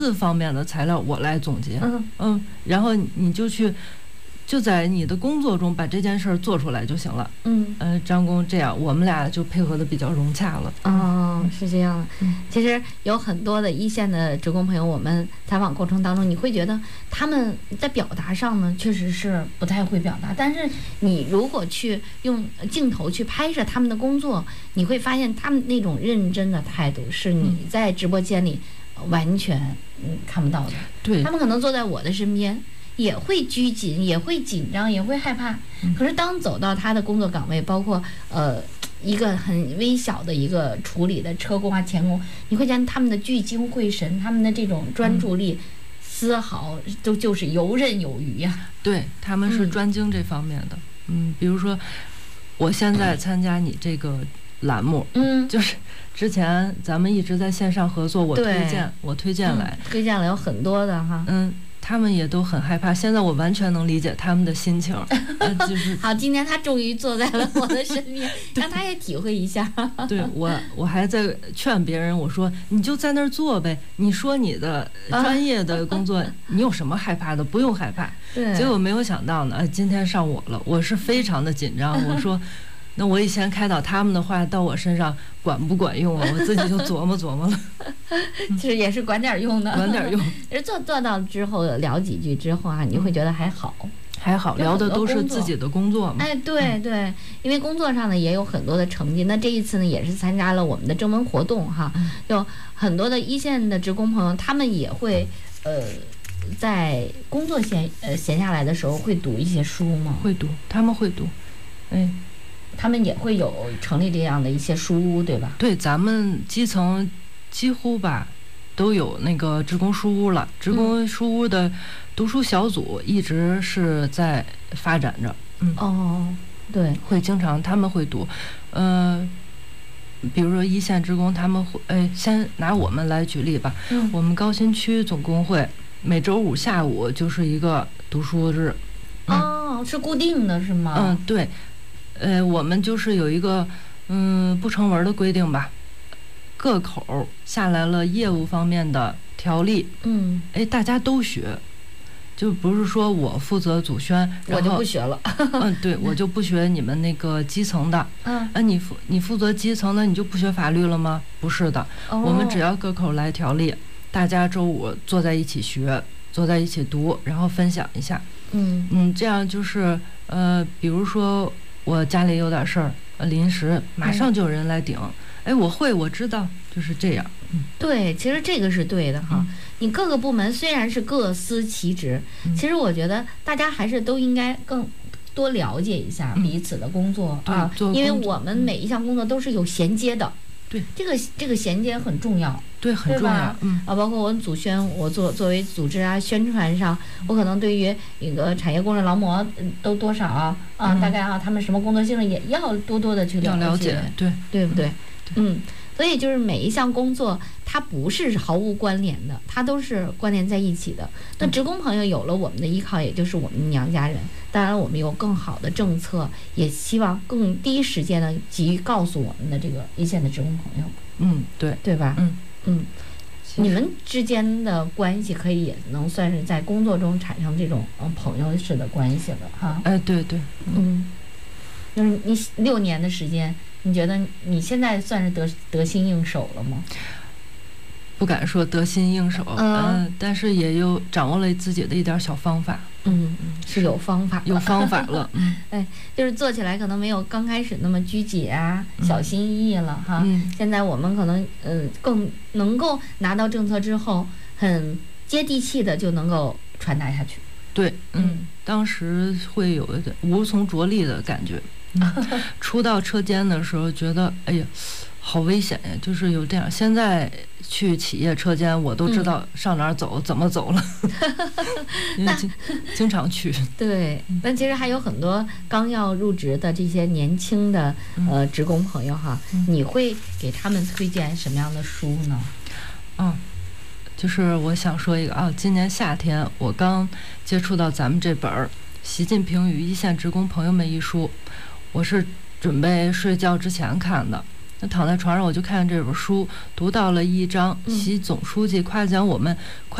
字方面的材料我来总结， 嗯然后你就在你的工作中把这件事儿做出来就行了。张工这样，我们俩就配合的比较融洽了。 是这样的。其实有很多的一线的职工朋友，我们采访过程当中，你会觉得他们在表达上呢，确实是不太会表达。但是你如果去用镜头去拍摄他们的工作，你会发现他们那种认真的态度，是你在直播间里完全看不到的。 对， 他们可能坐在我的身边，也会拘谨，也会紧张，也会害怕。可是当走到他的工作岗位，包括一个很微小的一个处理的车工啊、钳工，你会见他们的聚精会神，他们的这种专注力，丝毫就是游刃有余呀。 对，他们是专精这方面的。比如说，我现在参加你这个栏目，就是之前咱们一直在线上合作，我推荐来， 推荐了有很多的哈。 他们也都很害怕，现在我完全能理解他们的心情。就是好，今天他终于坐在了我的身边，让他也体会一下。 对，我还在劝别人，我说你就在那儿做呗，你说你的专业的工作，你有什么害怕的？不用害怕。 对。 结果没有想到呢，今天上我了，我是非常的紧张。我说，那我以前开导他们的话到我身上管不管用啊？我自己就琢磨琢磨了。 其实也是管点用的， 管点用。 做到之后聊几句之后啊，你会觉得还好， 聊的都是自己的工作嘛。 对，因为工作上呢也有很多的成绩。那这一次呢也是参加了我们的征文活动哈，有很多的一线的职工朋友，他们也会在工作闲下来的时候会读一些书吗？ 会读，他们会读， 他们也会有成立这样的一些书屋，对吧？ 对，咱们基层几乎吧都有那个职工书屋了。职工书屋的读书小组一直是在发展着。 对， 他们会读。比如说一线职工，他们会先拿我们来举例吧。我们高新区总工会每周五下午就是一个读书日。 是固定的是吗？ 对。我们就是有一个不成文的规定吧，各口下来了业务方面的条例，大家都学，就不是说我负责组宣， 我就不学了。 对，我就不学你们那个基层的。你负责基层的，你就不学法律了吗？不是的，我们只要各口来条例，大家周五坐在一起学，坐在一起读，然后分享一下。这样就是比如说我家里有点事儿，临时马上就有人来顶。我知道，就是这样。 对，其实这个是对的哈。你各个部门虽然是各司其职，其实我觉得大家还是都应该更多了解一下彼此的工作啊，因为我们每一项工作都是有衔接的。 对， 这个衔接很重要。 对，很重要。 包括我组宣，我作为组织啊宣传上，我可能对于一个产业工人劳模都多少大概他们什么工作性质也要多的去了解，对不对？所以就是每一项工作它不是毫无关联的，它都是关联在一起的。那职工朋友有了我们的依靠，也就是我们娘家人。当然我们有更好的政策，也希望更第一时间的给予告诉我们的这个一线的职工朋友。对吧？你们之间的关系可以也能算是在工作中产生这种朋友式的关系了哈。 对。 就是你6年的时间，你觉得你现在算是得心应手了吗？ 不敢说得心应手，但是也有掌握了自己的一点小方法。 是有方法了。 就是做起来可能没有刚开始那么拘谨啊，小心翼翼了哈。现在我们可能更能够拿到政策之后，很接地气的就能够传达下去。 对，当时会有一点无从着力的感觉。出到车间的时候觉得好危险呀，就是有这样。现在去企业车间，我都知道上哪儿走，怎么走了，因为经常去。 对，但其实还有很多刚要入职的这些年轻的职工朋友哈，你会给他们推荐什么样的书呢？ 就是我想说一个今年夏天我刚接触到咱们这本《习近平与一线职工朋友们》一书，我是准备睡觉之前看的。 那躺在床上我就看这本书，读到了一章，习总书记夸奖我们